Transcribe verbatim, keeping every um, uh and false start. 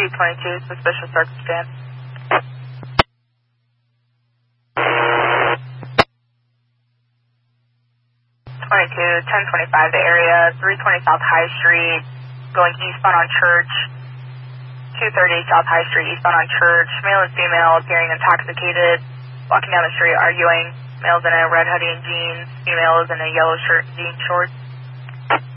three twenty-two, suspicious circumstance. twenty-two, ten twenty-five, the area, three twenty South High Street, going eastbound on Church. two thirty South High Street, eastbound on Church. Male and female appearing intoxicated, walking down the street arguing. Male's in a red hoodie and jeans, female is in a yellow shirt and jean shorts.